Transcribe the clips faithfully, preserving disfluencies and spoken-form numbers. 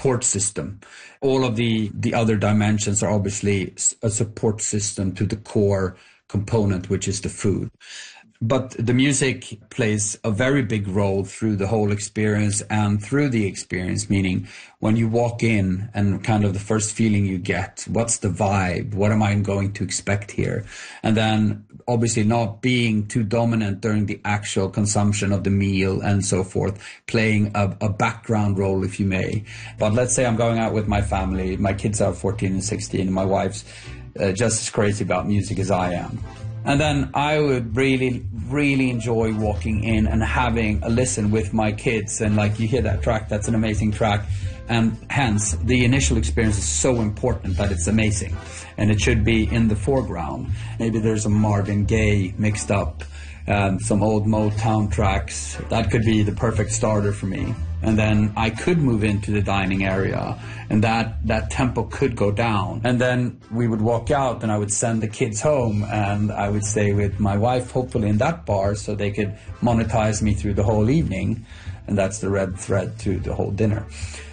support system. All of the, the other dimensions are obviously a support system to the core component, which is the food. But the music plays a very big role through the whole experience and through the experience, meaning when you walk in and kind of the first feeling you get, what's the vibe? What am I going to expect here? And then obviously not being too dominant during the actual consumption of the meal and so forth, playing a, a background role, if you may. But let's say I'm going out with my family. My kids are fourteen and sixteen, and my wife's uh, just as crazy about music as I am. And then I would really, really enjoy walking in and having a listen with my kids. And like, you hear that track, that's an amazing track. And hence, the initial experience is so important that it's amazing. And it should be in the foreground. Maybe there's a Marvin Gaye mixed up, um, some old Motown tracks. That could be the perfect starter for me. And then I could move into the dining area, and that, that tempo could go down. And then we would walk out, and I would send the kids home, and I would stay with my wife, hopefully in that bar, so they could monetize me through the whole evening. And that's the red thread to the whole dinner.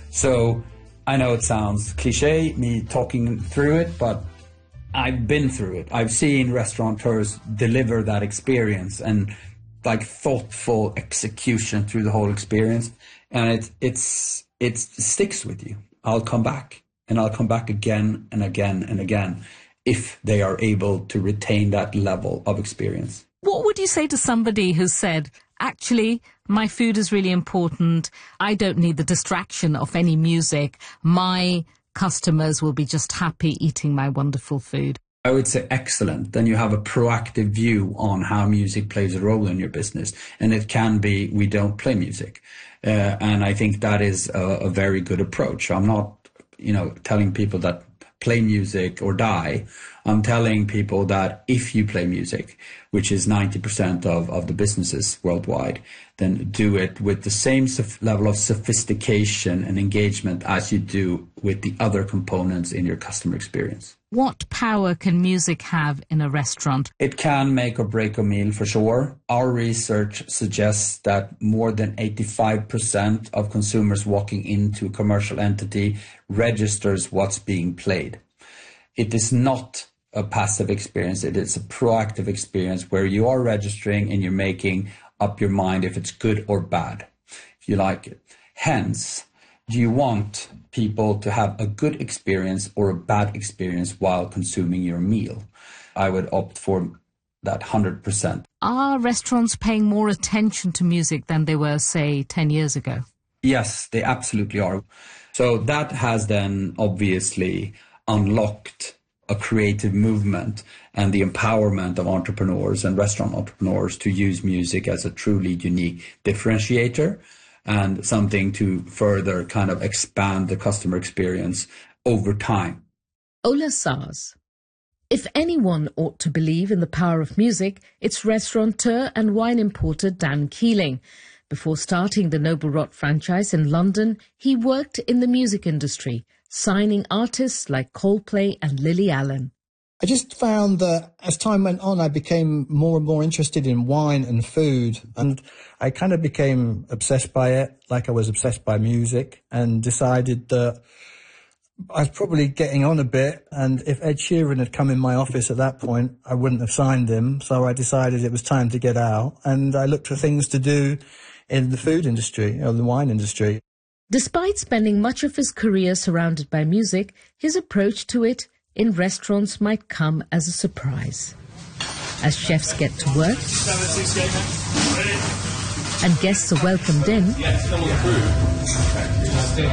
So I know it sounds cliche, me talking through it, but I've been through it. I've seen restaurateurs deliver that experience and like thoughtful execution through the whole experience. And it, it's, it sticks with you. I'll come back, and I'll come back again and again and again if they are able to retain that level of experience. What would you say to somebody who said, actually, my food is really important. I don't need the distraction of any music. My customers will be just happy eating my wonderful food. I would say excellent. Then you have a proactive view on how music plays a role in your business. And it can be, we don't play music. Uh, and I think that is a, a very good approach. I'm not, you know, telling people that play music or die. I'm telling people that if you play music, which is ninety percent of, of the businesses worldwide, then do it with the same level of sophistication and engagement as you do with the other components in your customer experience. What power can music have in a restaurant? It can make or break a meal for sure. Our research suggests that more than eighty-five percent of consumers walking into a commercial entity registers what's being played. It is not a passive experience. It is a proactive experience where you are registering and you're making up your mind if it's good or bad, if you like it. Hence, do you want people to have a good experience or a bad experience while consuming your meal? I would opt for that one hundred percent. Are restaurants paying more attention to music than they were, say, ten years ago? Yes, they absolutely are. So that has then obviously unlocked a creative movement and the empowerment of entrepreneurs and restaurant entrepreneurs to use music as a truly unique differentiator and something to further kind of expand the customer experience over time. Ola Sars. If anyone ought to believe in the power of music, it's restaurateur and wine importer Dan Keeling. Before starting the Noble Rot franchise in London, he worked in the music industry, signing artists like Coldplay and Lily Allen. I just found that as time went on, I became more and more interested in wine and food, and I kind of became obsessed by it, like I was obsessed by music, and decided that I was probably getting on a bit, and if Ed Sheeran had come in my office at that point, I wouldn't have signed him, so I decided it was time to get out, and I looked for things to do in the food industry, or the wine industry. Despite spending much of his career surrounded by music, his approach to it in restaurants might come as a surprise. As chefs get to work and guests are welcomed in, yes, come on through.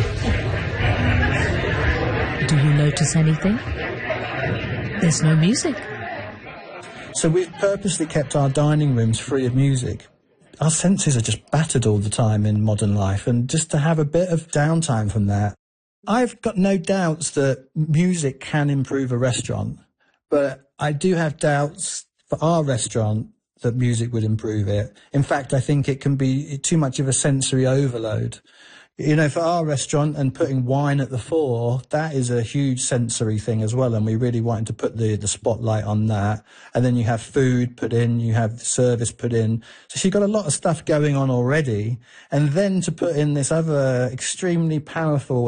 Hello. Do you notice anything? There's no music. So we've purposely kept our dining rooms free of music. Our senses are just battered all the time in modern life, and just to have a bit of downtime from that. I've got no doubts that music can improve a restaurant, but I do have doubts for our restaurant that music would improve it. In fact, I think it can be too much of a sensory overload. You know, for our restaurant and putting wine at the fore, that is a huge sensory thing as well, and we really wanted to put the, the spotlight on that. And then you have food put in, you have service put in. So she's got a lot of stuff going on already. And then to put in this other extremely powerful